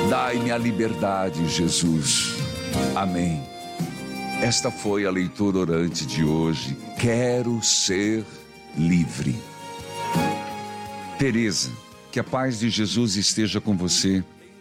Dai-me a liberdade, Jesus. Amém. Esta foi a leitura orante de hoje. Quero ser livre. Tereza, que a paz de Jesus esteja com você.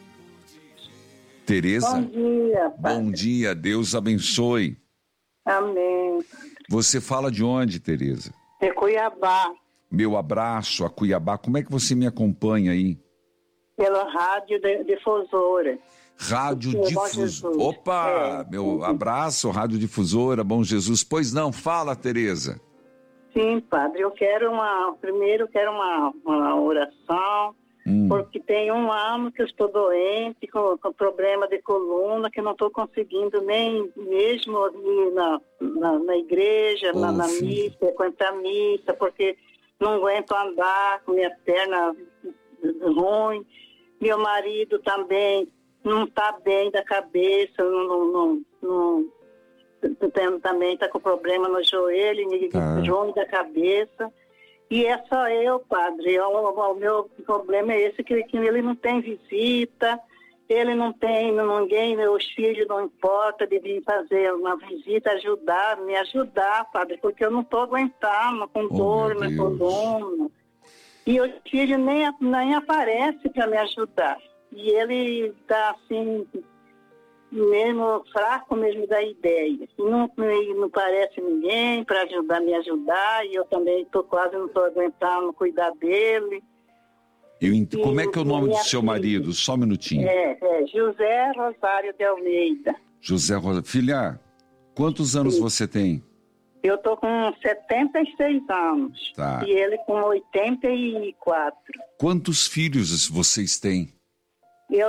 Tereza. Bom dia, Pai. Bom dia, Deus abençoe. Amém. Você fala de onde, Tereza? De Cuiabá. Meu abraço a Cuiabá. Como é que você me acompanha aí? Pela rádio difusora. Rádio Difusora. Opa, meu abraço, Rádio Difusora, Bom Jesus. Pois não, fala, Tereza. Sim, padre, primeiro quero uma oração, porque tem um ano que eu estou doente, com problema de coluna, que não estou conseguindo nem mesmo ir na igreja, na missa, frequentar a missa, porque não aguento andar com minha perna ruim. Meu marido também não está bem da cabeça, também está com problema no joelho, ruim da cabeça. E é só eu, padre. O meu problema é esse, que ele não tem visita, ele não tem ninguém, meus filhos não importa de vir fazer uma visita, me ajudar, padre, porque eu não estou aguentando, com dor na coluna. E os filhos nem aparecem para me ajudar. E ele está assim, mesmo fraco mesmo da ideia. Não parece ninguém para me ajudar, e eu também não estou aguentando cuidar dele. Como é que é o nome do seu marido? Só um minutinho. José Rosário de Almeida. José Rosário. Filha, quantos anos você tem? Eu estou com 76 anos. Tá. E ele com 84. Quantos filhos vocês têm? Eu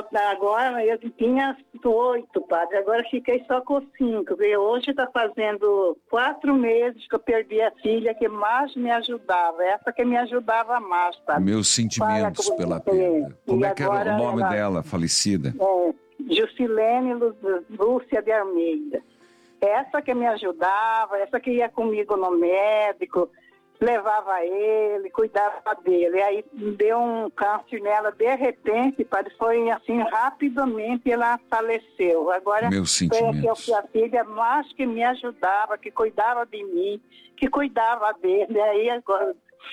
tinha 8, padre. Agora fiquei só com 5. Porque hoje está fazendo 4 meses que eu perdi a filha que mais me ajudava. Essa que me ajudava mais, padre. Meus sentimentos pela perda. Como é que era o nome dela, falecida? Jusilene Lúcia de Almeida. Essa que me ajudava, essa que ia comigo no médico, levava ele, cuidava dele. Aí deu um câncer nela de repente, padre, foi assim, rapidamente ela faleceu. Agora foi a filha mais que me ajudava, que cuidava de mim, que cuidava dele. Aí agora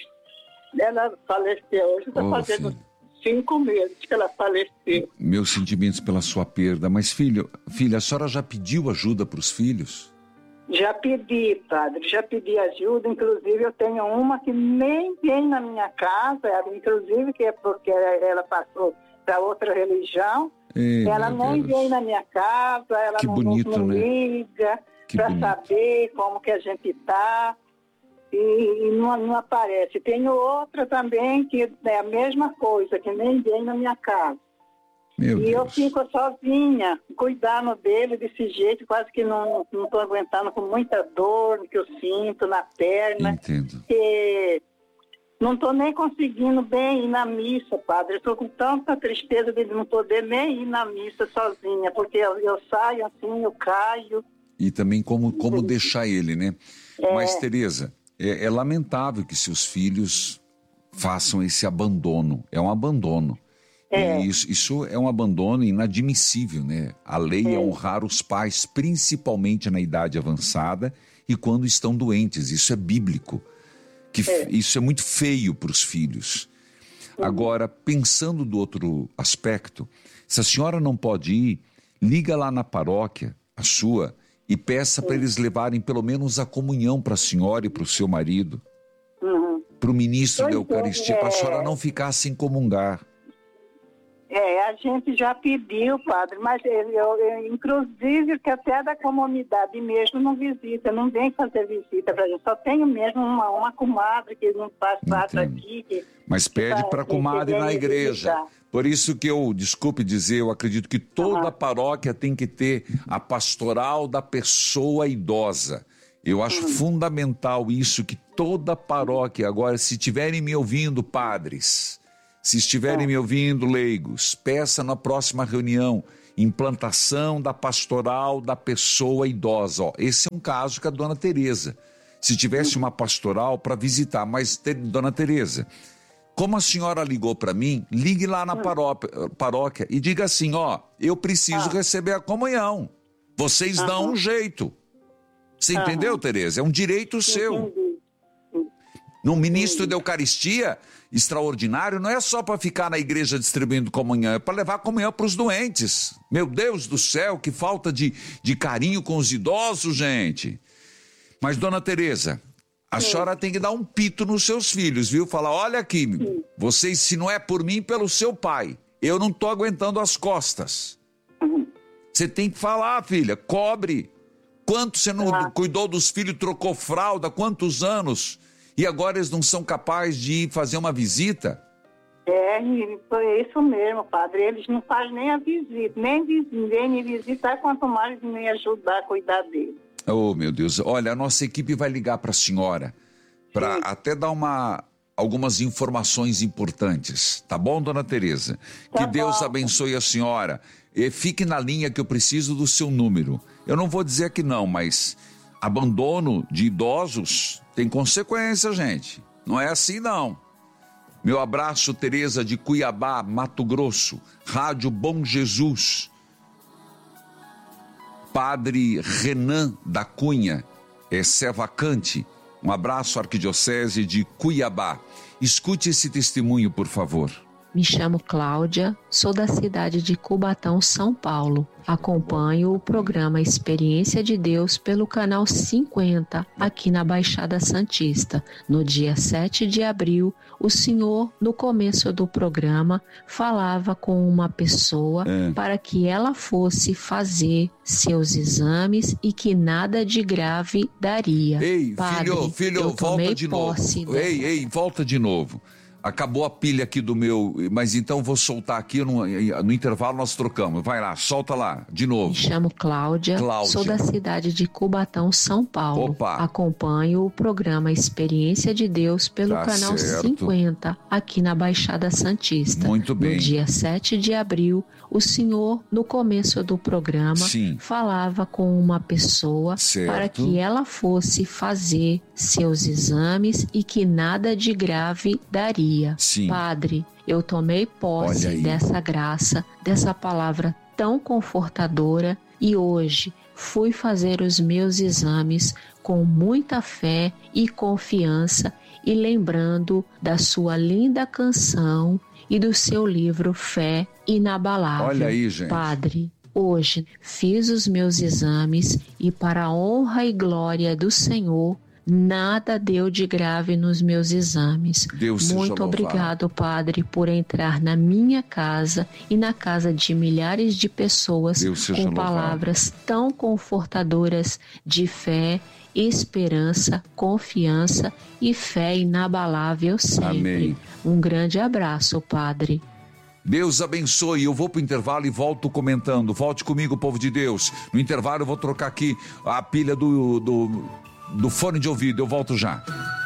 ela faleceu. Hoje está fazendo 5 meses que ela faleceu. Meus sentimentos pela sua perda. Mas filha, a senhora já pediu ajuda para os filhos? Já pedi, padre, ajuda. Inclusive eu tenho uma que nem vem na minha casa, inclusive que é porque ela passou para outra religião. Ela nem vem na minha casa, ela não liga para saber como que a gente está. E não aparece. Tenho outra também que é a mesma coisa, que nem vem na minha casa. Eu fico sozinha, cuidando dele desse jeito, quase que não estou aguentando, com muita dor que eu sinto na perna. Entendo. E não estou nem conseguindo bem ir na missa, padre. Estou com tanta tristeza de não poder nem ir na missa sozinha, porque eu saio assim, eu caio. E também como deixar ele, né? Mas, Tereza, é lamentável que seus filhos façam esse abandono. É um abandono. Isso é um abandono inadmissível, né? A lei é honrar os pais, principalmente na idade avançada e quando estão doentes. Isso é bíblico. Isso é muito feio para os filhos. Agora, pensando do outro aspecto, se a senhora não pode ir, liga lá na paróquia, a sua, e peça para eles levarem pelo menos a comunhão para a senhora e para o seu marido, para o ministro da Eucaristia, para a senhora não ficar sem comungar. A gente já pediu, padre, mas eu inclusive que até da comunidade mesmo não visita, não vem fazer visita para a gente. Só tenho mesmo uma comadre que não faz parte aqui. Mas pede para a comadre na igreja. Visitar. Por isso que desculpe dizer, eu acredito que toda paróquia tem que ter a pastoral da pessoa idosa. Eu acho fundamental isso, que toda paróquia, agora, se estiverem me ouvindo, padres, se estiverem me ouvindo, leigos, peça na próxima reunião, implantação da pastoral da pessoa idosa. Esse é um caso que a dona Tereza, se tivesse uma pastoral para visitar, mas dona Tereza, Como a senhora ligou para mim, ligue lá na paróquia e diga assim, eu preciso receber a comunhão. Vocês dão um jeito. Você entendeu, Tereza? É um direito seu. No ministro da Eucaristia extraordinário, não é só para ficar na igreja distribuindo comunhão, é para levar comunhão para os doentes. Meu Deus do céu, que falta de carinho com os idosos, gente. Mas, dona Tereza, a senhora tem que dar um pito nos seus filhos, viu? Falar, olha aqui, vocês, se não é por mim, pelo seu pai. Eu não estou aguentando as costas. Você tem que falar, filha, cobre. Quanto você não cuidou dos filhos, trocou fralda, quantos anos? E agora eles não são capazes de ir fazer uma visita? Foi isso mesmo, padre. Eles não fazem nem a visita, nem me visitar, quanto mais me ajudar a cuidar deles. Oh, meu Deus. Olha, a nossa equipe vai ligar para a senhora, para até dar algumas informações importantes. Tá bom, dona Tereza? Que Deus abençoe a senhora. E fique na linha que eu preciso do seu número. Eu não vou dizer que não, mas abandono de idosos tem consequência, gente. Não é assim, não. Meu abraço, Tereza de Cuiabá, Mato Grosso. Rádio Bom Jesus. Padre Renan da Cunha, Sé Vacante. Um abraço, Arquidiocese de Cuiabá. Escute esse testemunho, por favor. Me chamo Cláudia, sou da cidade de Cubatão, São Paulo. Acompanho o programa Experiência de Deus pelo canal 50, aqui na Baixada Santista. No dia 7 de abril, o senhor, no começo do programa, falava com uma pessoa para que ela fosse fazer seus exames e que nada de grave daria. Ei, Padre, filho, volta de novo. Ei, volta de novo. Acabou a pilha aqui do meu... Mas então vou soltar aqui, no intervalo nós trocamos. Vai lá, solta lá, de novo. Me chamo Cláudia, sou da cidade de Cubatão, São Paulo. Opa. Acompanho o programa Experiência de Deus pelo canal 50, aqui na Baixada Santista. Muito bem. No dia 7 de abril, o senhor, no começo do programa, falava com uma pessoa para que ela fosse fazer seus exames e que nada de grave daria. Padre, eu tomei posse dessa graça, dessa palavra tão confortadora e hoje fui fazer os meus exames com muita fé e confiança e lembrando da sua linda canção e do seu livro Fé Inabalável. Olha aí, gente. Padre, hoje fiz os meus exames e para a honra e glória do Senhor, nada deu de grave nos meus exames. Deus Muito obrigado, Padre, por entrar na minha casa e na casa de milhares de pessoas com palavras tão confortadoras de fé, esperança, confiança e fé inabalável sempre. Amém. Um grande abraço, Padre. Deus abençoe. Eu vou pro intervalo e volto comentando. Volte comigo, povo de Deus. No intervalo eu vou trocar aqui a pilha do fone de ouvido, eu volto já.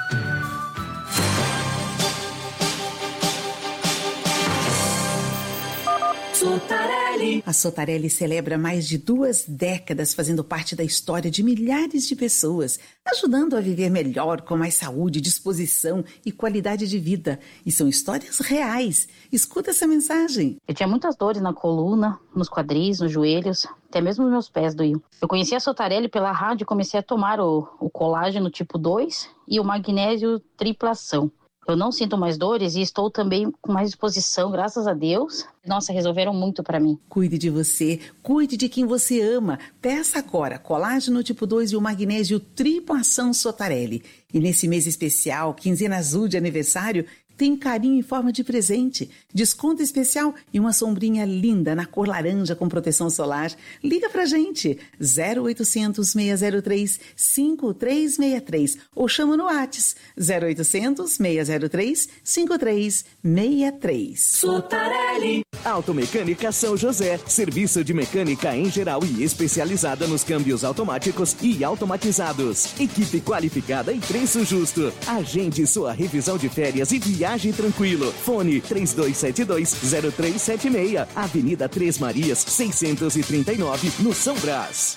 Sotarelli. A Sotarelli celebra mais de 2 décadas fazendo parte da história de milhares de pessoas, ajudando a viver melhor, com mais saúde, disposição e qualidade de vida. E são histórias reais. Escuta essa mensagem. Eu tinha muitas dores na coluna, nos quadris, nos joelhos, até mesmo os meus pés doíam. Eu conheci a Sotarelli pela rádio e comecei a tomar o colágeno tipo 2 e o magnésio triplação. Eu não sinto mais dores e estou também com mais disposição, graças a Deus. Nossa, resolveram muito para mim. Cuide de você, cuide de quem você ama. Peça agora colágeno tipo 2 e o magnésio tripla ação Sotarelli. E nesse mês especial, quinzena azul de aniversário, tem carinho em forma de presente, desconto especial e uma sombrinha linda na cor laranja com proteção solar. Liga pra gente, 0800 603 5363 ou chama no WhatsApp, 0800 603 5363. Sotarelli. Automecânica São José, serviço de mecânica em geral e especializada nos câmbios automáticos e automatizados. Equipe qualificada e preço justo. Agende sua revisão de férias e viagem tranquilo. Fone 3272-0376. Avenida Três Marias, 639, no São Brás.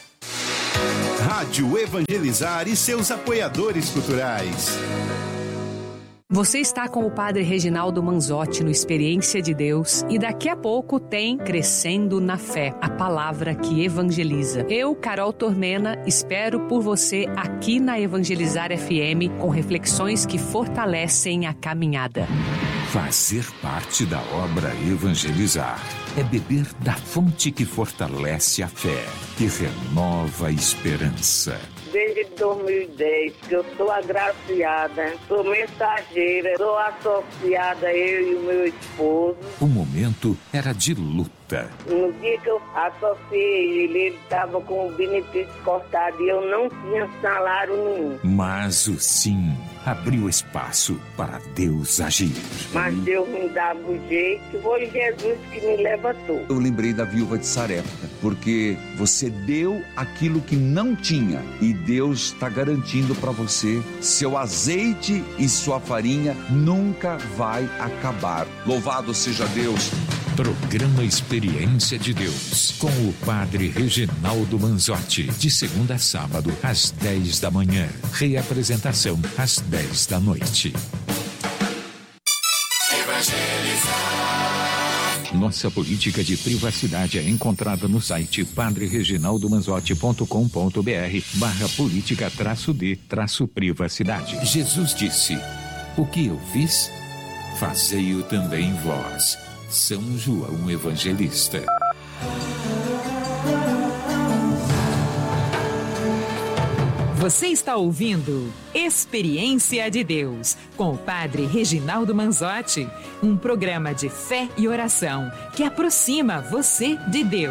Rádio Evangelizar e seus apoiadores culturais. Você está com o Padre Reginaldo Manzotti no Experiência de Deus e daqui a pouco tem Crescendo na Fé, a palavra que evangeliza. Eu, Carol Tormena, espero por você aqui na Evangelizar FM com reflexões que fortalecem a caminhada. Fazer parte da obra Evangelizar é beber da fonte que fortalece a fé, que renova a esperança. Desde 2010 que eu sou agraciada, sou mensageira, sou associada, eu e o meu esposo. O momento era de luta. No dia que eu associei ele estava com o benefício cortado e eu não tinha salário nenhum. Mas o sim abriu espaço para Deus agir. Mas Deus me dava o jeito, foi Jesus que me levantou. Eu lembrei da viúva de Sarepta, porque você deu aquilo que não tinha e Deus está garantindo para você, seu azeite e sua farinha nunca vai acabar. Louvado seja Deus. Programa Experiência de Deus, com o Padre Reginaldo Manzotti, de segunda a sábado, às 10 da manhã. Reapresentação, às 10 da noite. Nossa política de privacidade é encontrada no site padrereginaldomanzotti.com.br/política-d-privacidade. Jesus disse: o que eu fiz, fazei-o também vós. São João Evangelista. Você está ouvindo Experiência de Deus, com o Padre Reginaldo Manzotti, um programa de fé e oração que aproxima você de Deus.